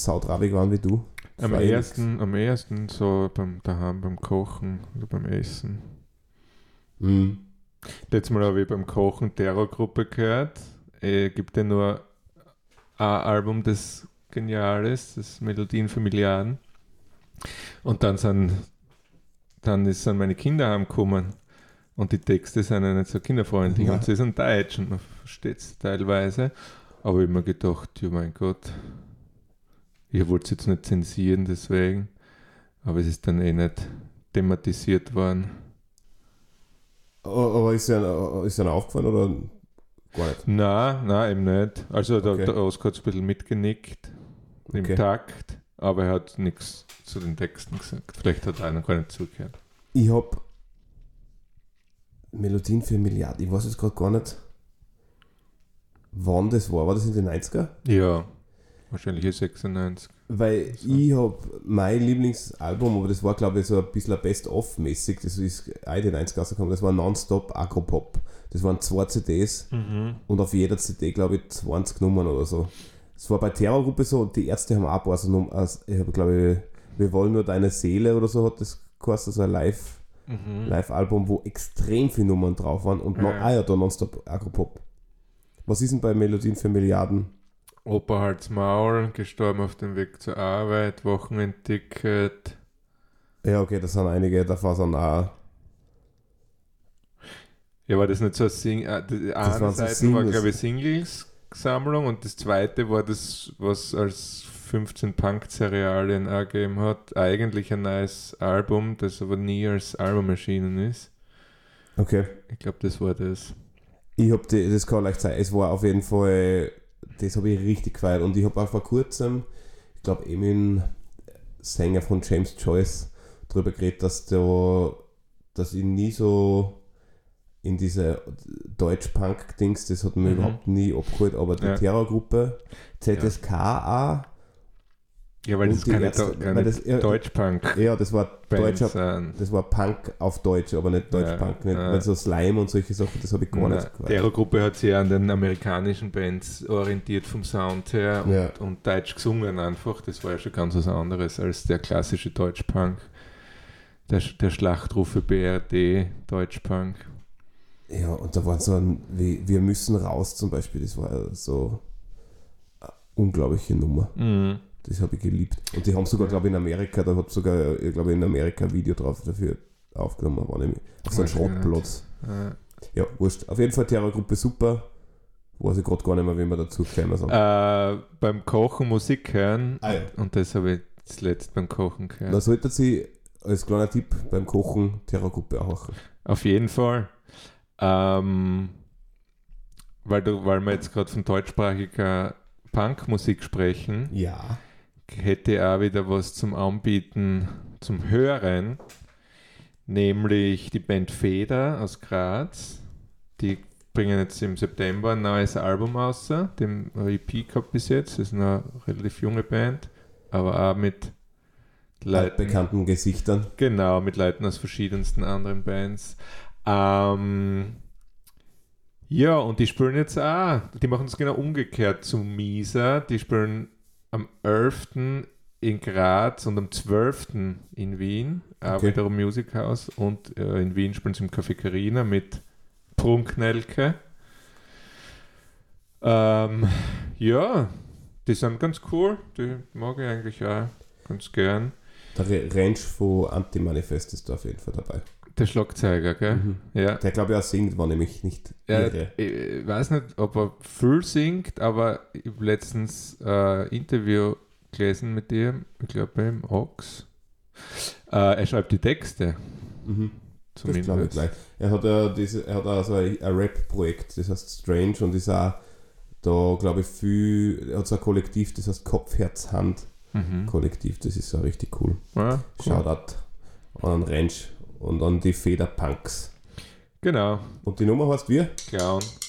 sautrabig waren wie du? Am ersten so daheim beim Kochen oder beim Essen. Mhm. Letztes Mal habe ich beim Kochen Terrorgruppe gehört. Gibt ja nur ein Album, das genial ist, das Melodien für Milliarden. Und dann sind meine Kinder heimgekommen und die Texte sind ja nicht so kinderfreundlich und sie sind deutsch und man versteht es teilweise. Aber ich habe mir gedacht, ja mein Gott, ich wollte es jetzt nicht zensieren deswegen, aber es ist dann nicht thematisiert worden. Aber ist dir aufgefallen oder gar nicht? Nein, eben nicht. Also Okay. der Oskar hat es ein bisschen mitgenickt im Takt, aber er hat nichts zu den Texten gesagt. Vielleicht hat einer gar nicht zugehört. Ich habe Melodien für Milliarden. Ich weiß jetzt gerade gar nicht, wann das war. War das in den 90er? Ja, wahrscheinlich 96. Weil so. ich habe mein Lieblingsalbum, aber das war glaube ich so ein bisschen Best-of-mäßig, das ist auch in den 90er rausgekommen, das war Nonstop Agropop. Das waren 2 CDs und auf jeder CD glaube ich 20 Nummern oder so. Das war bei Terrorgruppe so und die Ärzte haben auch ein paar so Nummern, ich habe glaube ich, wir wollen nur deine Seele oder so hat das geheißen, so ein Live-Album, wo extrem viele Nummern drauf waren und da Nonstop Agropop. Was ist denn bei Melodien für Milliarden? Opa Hals Maul, gestorben auf dem Weg zur Arbeit, Wochenendticket. Ja, okay, das sind einige, davon sind auch. Ja, war das nicht so eine eine Seite war, glaube ich, Singles-Sammlung und das zweite war das, was als 15 Punk-Cerealien angegeben hat. Eigentlich ein neues Album, das aber nie als Album erschienen ist. Okay. Ich glaube, das war das. Ich habe das kann leicht sein. Es war auf jeden Fall, das habe ich richtig gefeiert. Und ich habe auch vor kurzem, ich glaube, Emin, Sänger von James Joyce, darüber geredet, dass ich nie so in diese Deutsch-Punk-Dings, das hat mir überhaupt nie abgeholt, aber die Terrorgruppe, ZSK auch. Ja, weil das keine Deutsch-Punk. Ja, das war deutscher, sind. das war Punk auf Deutsch, aber nicht Deutsch-Punk. Nicht, weil so Slime und solche Sachen, das habe ich gar nicht gefallen. Die Terrorgruppe hat sich an den amerikanischen Bands orientiert vom Sound her und Deutsch gesungen einfach. Das war ja schon ganz was anderes als der klassische Deutsch-Punk. Der Schlachtrufe BRD, Deutsch-Punk. Ja, und da waren so wir müssen raus zum Beispiel, das war so eine unglaubliche Nummer. Mhm. Das habe ich geliebt. Und die haben sogar, glaube ich, in Amerika, da hat sogar, glaube ich, in Amerika ein Video drauf dafür aufgenommen, war nämlich auf so einem Schrottplatz. Ja, wurscht. Auf jeden Fall Terrorgruppe super. Weiß ich gerade gar nicht mehr, wie wir dazu gekommen sind. Beim Kochen Musik hören. Ja. Und das habe ich zuletzt beim Kochen gehört. Da sollte sie als kleiner Tipp beim Kochen Terrorgruppe auch machen. Auf jeden Fall. Weil wir jetzt gerade von deutschsprachiger Punkmusik sprechen. Ja. Hätte auch wieder was zum Anbieten, zum Hören, nämlich die Band Feder aus Graz. Die bringen jetzt im September ein neues Album raus, dem EP gehabt bis jetzt. Das ist eine relativ junge Band, aber auch mit Leuten, bekannten Gesichtern. Genau, mit Leuten aus verschiedensten anderen Bands. Ja, und die spielen jetzt auch, die machen es genau umgekehrt zu Misa. Die spielen am 11. in Graz und am 12. in Wien, auch wiederum Music House. Und in Wien spielen sie im Café Carina mit Prunknelke. Ja, die sind ganz cool, die mag ich eigentlich auch ganz gern. Der Range von Anti-Manifest ist da auf jeden Fall dabei. Der Schlagzeuger, gell? Mhm. Ja. Der glaube ich auch singt, war nämlich nicht irre. Ich weiß nicht, ob er viel singt, aber ich habe letztens ein Interview gelesen mit ihm, ich glaube beim Ox. Er schreibt die Texte. Mhm. Das glaube ich gleich. Er hat auch so ein Rap-Projekt, das heißt Strange und ist auch da, glaube ich, er hat so ein Kollektiv, das heißt Kopf, Herz, Hand Kollektiv, das ist auch richtig cool. Ja, cool. Shoutout an Range und an die Federpunks. Genau. Und die Nummer heißt wie? Clown.